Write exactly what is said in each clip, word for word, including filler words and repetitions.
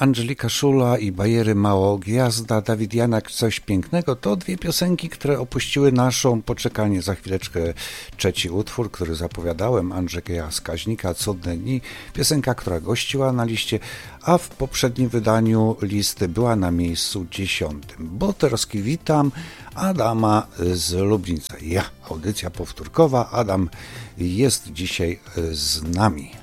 Angelika Szula i Bajery Mało Gwiazda, Dawid Janak, Coś pięknego. To dwie piosenki, które opuściły naszą poczekalnię. Za chwileczkę trzeci utwór, który zapowiadałem, Andrzeja Skaźnika, Cudne dni. Piosenka, która gościła na liście, a w poprzednim wydaniu listy była na miejscu dziesiątym. Boterowski, witam Adama z Lublińca. Ja, audycja powtórkowa. Adam jest dzisiaj z nami.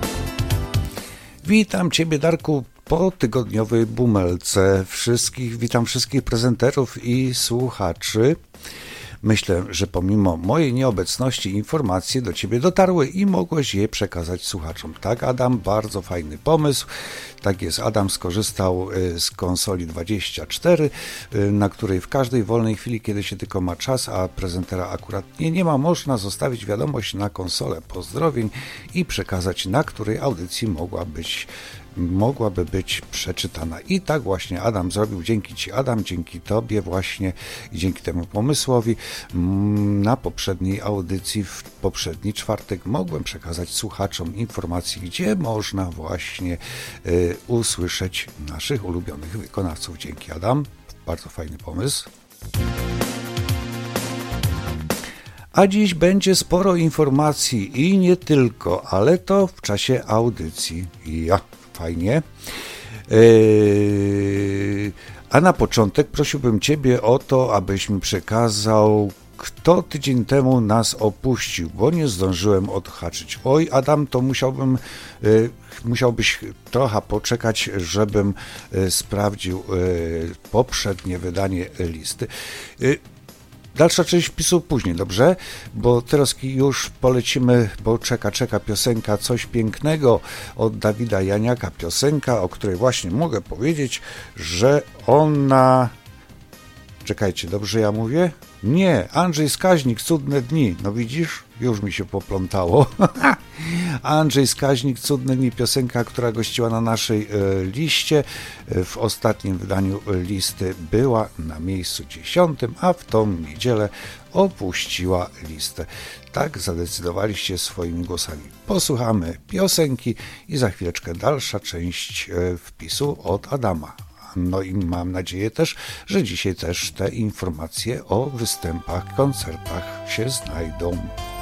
Witam Ciebie, Darku, po tygodniowej bumelce. Wszystkich, witam wszystkich prezenterów i słuchaczy. Myślę, że pomimo mojej nieobecności informacje do Ciebie dotarły i mogłeś je przekazać słuchaczom. Tak, Adam, bardzo fajny pomysł. Tak jest, Adam skorzystał z konsoli dwadzieścia cztery, na której w każdej wolnej chwili, kiedy się tylko ma czas, a prezentera akurat nie, nie ma, można zostawić wiadomość na konsolę pozdrowień i przekazać, na której audycji mogła być mogłaby być przeczytana. I tak właśnie Adam zrobił. Dzięki Ci, Adam, dzięki Tobie właśnie i dzięki temu pomysłowi na poprzedniej audycji, w poprzedni czwartek mogłem przekazać słuchaczom informacji, gdzie można właśnie y, usłyszeć naszych ulubionych wykonawców. Dzięki, Adam. Bardzo fajny pomysł. A dziś będzie sporo informacji i nie tylko, ale to w czasie audycji. Ja. Fajnie. Yy, a na początek prosiłbym Ciebie o to, abyś mi przekazał, kto tydzień temu nas opuścił, bo nie zdążyłem odhaczyć. Oj, Adam, to musiałbym, yy, musiałbyś trochę poczekać, żebym yy, sprawdził yy, poprzednie wydanie listy. Yy, Dalsza część wpisu później, dobrze? Bo teraz już polecimy, bo czeka, czeka piosenka Coś pięknego od Dawida Janiaka. Piosenka, o której właśnie mogę powiedzieć, że ona... Czekajcie, dobrze ja mówię? Nie, Andrzej Skaźnik, Cudne dni. No widzisz? Już mi się poplątało. Andrzej Skaźnik, Cudne dni, piosenka, która gościła na naszej e, liście. E, w ostatnim wydaniu listy była na miejscu dziesiątym, a w tą niedzielę opuściła listę. Tak zadecydowaliście swoimi głosami. Posłuchamy piosenki i za chwileczkę dalsza część e, wpisu od Adama. No i mam nadzieję też, że dzisiaj też te informacje o występach, koncertach się znajdą.